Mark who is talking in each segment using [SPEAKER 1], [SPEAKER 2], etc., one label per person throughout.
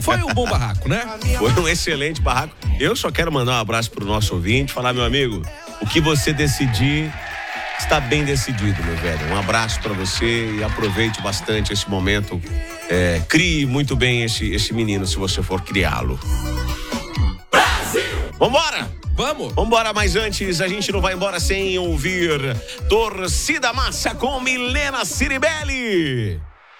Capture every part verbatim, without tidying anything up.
[SPEAKER 1] Foi um bom barraco, né?
[SPEAKER 2] Foi um excelente barraco. Eu só quero mandar um abraço pro nosso ouvinte, falar, meu amigo, o que você decidir está bem decidido, meu velho. Um abraço pra você e aproveite bastante esse momento. É, crie muito bem esse, esse menino, se você for criá-lo. Brasil! Vambora!
[SPEAKER 1] Vamos!
[SPEAKER 2] Vambora, mas antes, a gente não vai embora sem ouvir Torcida Massa com Milena Ciribelli.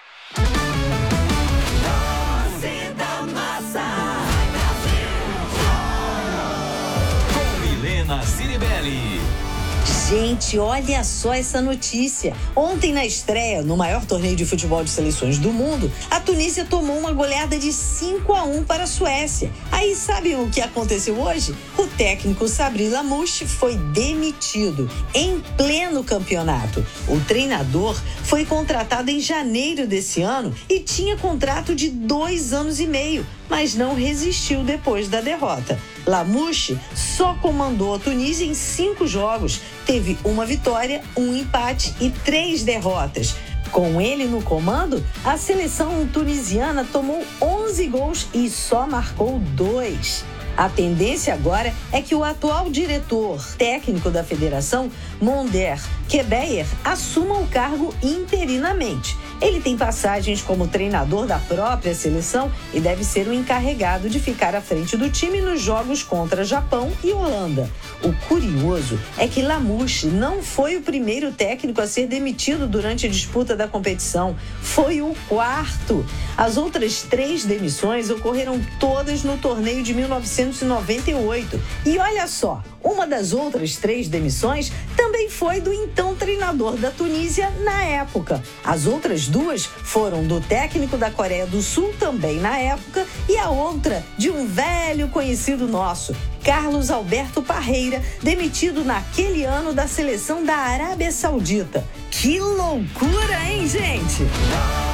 [SPEAKER 3] Milena Ciribelli.
[SPEAKER 4] Gente, olha só essa notícia. Ontem, na estreia, no maior torneio de futebol de seleções do mundo, a Tunísia tomou uma goleada de cinco a um para a Suécia. Aí, sabem o que aconteceu hoje? O técnico Sabri Lamouche foi demitido em pleno campeonato. O treinador foi contratado em janeiro desse ano e tinha contrato de dois anos e meio, mas não resistiu depois da derrota. Lamouche só comandou a Tunísia em cinco jogos, teve uma vitória, um empate e três derrotas. Com ele no comando, a seleção tunisiana tomou onze gols e só marcou dois. A tendência agora é que o atual diretor técnico da federação, Monder Kebeyer, assuma o cargo interinamente. Ele tem passagens como treinador da própria seleção e deve ser o encarregado de ficar à frente do time nos jogos contra Japão e Holanda. O curioso é que Lamouche não foi o primeiro técnico a ser demitido durante a disputa da competição. Foi o quarto. As outras três demissões ocorreram todas no torneio de mil novecentos e noventa e oito. E olha só, uma das outras três demissões também foi do então treinador da Tunísia na época. As outras duas foram do técnico da Coreia do Sul também na época e a outra de um velho conhecido nosso, Carlos Alberto Parreira, demitido naquele ano da seleção da Arábia Saudita. Que loucura, hein, gente?